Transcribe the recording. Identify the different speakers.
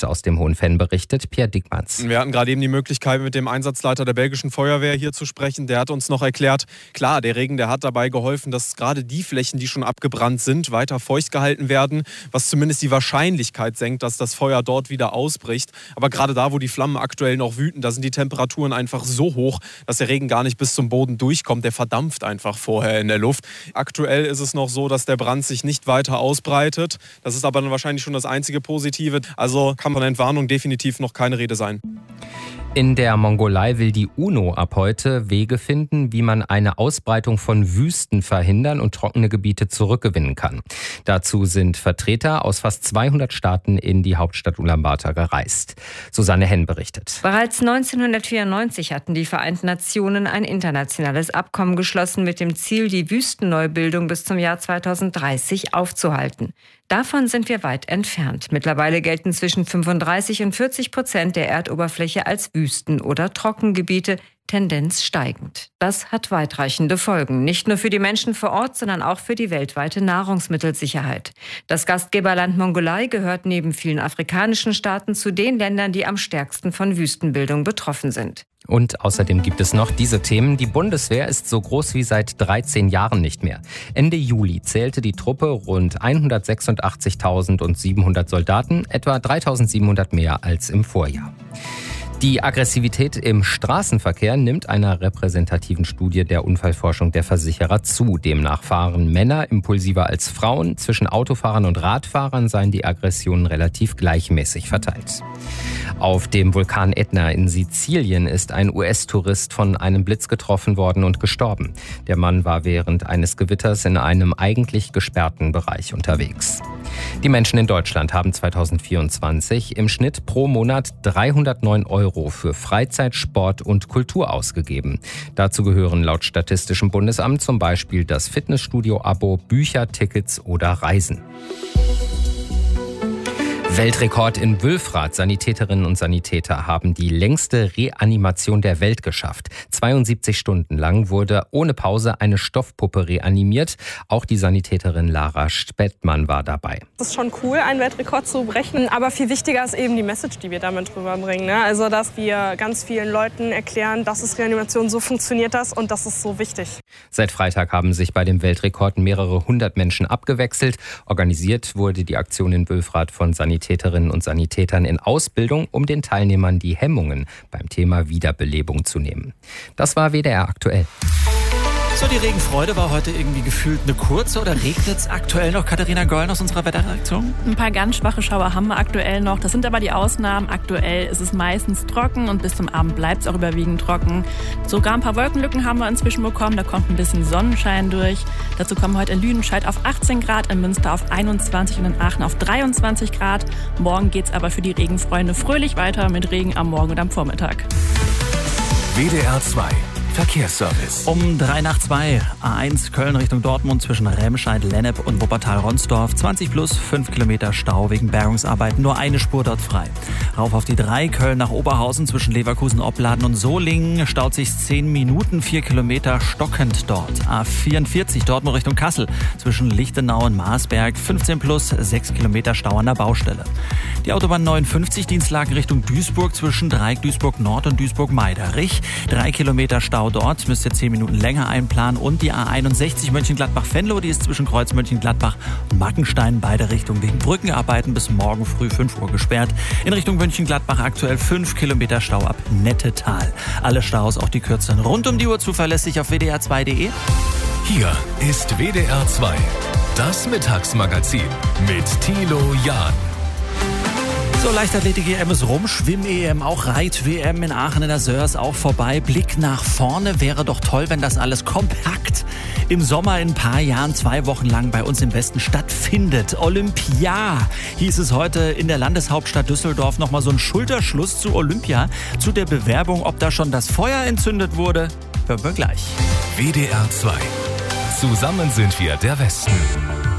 Speaker 1: Schnitt. Aus dem Hohenfenn berichtet Pierre Dickmanns.
Speaker 2: Wir hatten gerade eben die Möglichkeit, mit dem Einsatzleiter der belgischen Feuerwehr hier zu sprechen. Der hat uns noch erklärt, klar, der Regen, der hat dabei geholfen, dass gerade die Flächen, die schon abgebrannt sind, weiter feucht gehalten werden, was zumindest die Wahrscheinlichkeit senkt, dass das Feuer dort wieder ausbricht. Aber gerade da, wo die Flammen aktuell noch wüten, da sind die Temperaturen einfach so hoch, dass der Regen gar nicht bis zum Boden durchkommt. Der verdampft einfach vorher in der Luft. Aktuell ist es noch so, dass der Brand sich nicht weiter ausbreitet. Das ist aber dann wahrscheinlich schon das einzige Positive. Also kann von Entwarnung definitiv noch keine Rede sein.
Speaker 1: In der Mongolei will die UNO ab heute Wege finden, wie man eine Ausbreitung von Wüsten verhindern und trockene Gebiete zurückgewinnen kann. Dazu sind Vertreter aus fast 200 Staaten in die Hauptstadt Ulaanbaatar gereist. Susanne Henn berichtet.
Speaker 3: Bereits 1994 hatten die Vereinten Nationen ein internationales Abkommen geschlossen mit dem Ziel, die Wüstenneubildung bis zum Jahr 2030 aufzuhalten. Davon sind wir weit entfernt. Mittlerweile gelten zwischen 35% und 40% der Erdoberfläche als Wüsten- oder Trockengebiete, Tendenz steigend. Das hat weitreichende Folgen, nicht nur für die Menschen vor Ort, sondern auch für die weltweite Nahrungsmittelsicherheit. Das Gastgeberland Mongolei gehört neben vielen afrikanischen Staaten zu den Ländern, die am stärksten von Wüstenbildung betroffen sind.
Speaker 1: Und außerdem gibt es noch diese Themen. Die Bundeswehr ist so groß wie seit 13 Jahren nicht mehr. Ende Juli zählte die Truppe rund 186.700 Soldaten, etwa 3.700 mehr als im Vorjahr. Die Aggressivität im Straßenverkehr nimmt einer repräsentativen Studie der Unfallforschung der Versicherer zu. Demnach fahren Männer impulsiver als Frauen. Zwischen Autofahrern und Radfahrern seien die Aggressionen relativ gleichmäßig verteilt. Auf dem Vulkan Ätna in Sizilien ist ein US-Tourist von einem Blitz getroffen worden und gestorben. Der Mann war während eines Gewitters in einem eigentlich gesperrten Bereich unterwegs. Die Menschen in Deutschland haben 2024 im Schnitt pro Monat 309 € für Freizeit, Sport und Kultur ausgegeben. Dazu gehören laut Statistischem Bundesamt zum Beispiel das Fitnessstudio-Abo, Bücher, Tickets oder Reisen. Weltrekord in Wülfrath. Sanitäterinnen und Sanitäter haben die längste Reanimation der Welt geschafft. 72 Stunden lang wurde ohne Pause eine Stoffpuppe reanimiert. Auch die Sanitäterin Lara Spettmann war dabei.
Speaker 4: Es ist schon cool, einen Weltrekord zu brechen. Aber viel wichtiger ist eben die Message, die wir damit rüberbringen. Also, dass wir ganz vielen Leuten erklären, das ist Reanimation, so funktioniert das und das ist so wichtig.
Speaker 1: Seit Freitag haben sich bei dem Weltrekord mehrere hundert Menschen abgewechselt. Organisiert wurde die Aktion in Wülfrath von Sanitäterinnen und Sanitätern in Ausbildung, um den Teilnehmern die Hemmungen beim Thema Wiederbelebung zu nehmen. Das war WDR aktuell.
Speaker 5: So, die Regenfreude war heute irgendwie gefühlt eine kurze, oder regnet es aktuell noch? Katharina Gollen aus unserer Wetterredaktion?
Speaker 6: Ein paar ganz schwache Schauer haben wir aktuell noch. Das sind aber die Ausnahmen. Aktuell ist es meistens trocken und bis zum Abend bleibt es auch überwiegend trocken. Sogar ein paar Wolkenlücken haben wir inzwischen bekommen. Da kommt ein bisschen Sonnenschein durch. Dazu kommen heute in Lüdenscheid auf 18 Grad, in Münster auf 21 und in Aachen auf 23 Grad. Morgen geht es aber für die Regenfreunde fröhlich weiter mit Regen am Morgen und am Vormittag.
Speaker 7: WDR 2 Verkehrsservice.
Speaker 5: Um 3 nach 2, A1 Köln Richtung Dortmund zwischen Remscheid, Lennep und Wuppertal-Ronsdorf. 20 plus 5 Kilometer Stau wegen Bergungsarbeiten. Nur eine Spur dort frei. Rauf auf die 3 Köln nach Oberhausen zwischen Leverkusen, Opladen und Solingen. Staut sich 10 Minuten, 4 Kilometer stockend dort. A44 Dortmund Richtung Kassel zwischen Lichtenau und Marsberg. 15 plus 6 Kilometer Stau an der Baustelle. Die Autobahn 59 Dienstlagen Richtung Duisburg zwischen Dreieck Duisburg Nord und Duisburg Meiderich. 3 Kilometer Stau dort, müsst ihr 10 Minuten länger einplanen. Und die A61 Mönchengladbach-Venlo, die ist zwischen Kreuz Mönchengladbach und Mackenstein beide Richtungen wegen Brückenarbeiten bis morgen früh 5 Uhr gesperrt. In Richtung Mönchengladbach aktuell 5 Kilometer Stau ab Nettetal. Alle Staus, auch die kürzeren, rund um die Uhr zuverlässig auf wdr2.de.
Speaker 7: Hier ist WDR 2, das Mittagsmagazin mit Thilo Jahn.
Speaker 5: So, Leichtathletik-EM ist rum, Schwimm-EM, auch Reit-WM in Aachen in der Sörs auch vorbei. Blick nach vorne, wäre doch toll, wenn das alles kompakt im Sommer in ein paar Jahren 2 Wochen lang bei uns im Westen stattfindet. Olympia hieß es heute in der Landeshauptstadt Düsseldorf. Nochmal so ein Schulterschluss zu Olympia, zu der Bewerbung, ob da schon das Feuer entzündet wurde. Hören wir gleich.
Speaker 7: WDR 2. Zusammen sind wir der Westen.